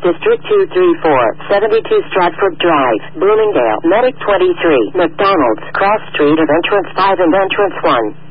District 234, 72 Stratford Drive, Bloomingdale, Medic 23, McDonald's, Cross Street of Entrance 5 and Entrance 1.